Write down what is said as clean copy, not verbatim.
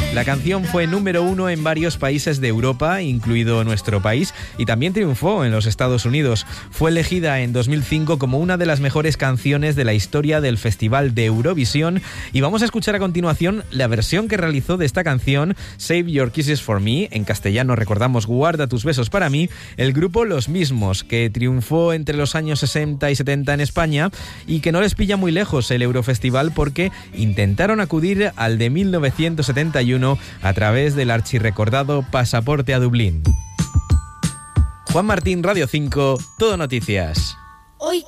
La canción fue número 1 en varios países de Europa, incluido nuestro país, y también triunfó en los Estados Unidos. Fue elegida en 2005 como una de las mejores canciones de la historia del Festival de Eurovisión, y vamos a escuchar a continuación la versión que realizó de esta canción, Save Your Kisses for Me, en castellano recordamos Guarda tus besos para mí, el grupo Los Mismos, que triunfó entre los años 60 y 70 en España, y que no les pilla muy lejos el Eurofestival porque intentaron acudir al de 1971 a través del archirrecordado Pasaporte a Dublín. Juan Martín, Radio 5, Todo Noticias. Hoy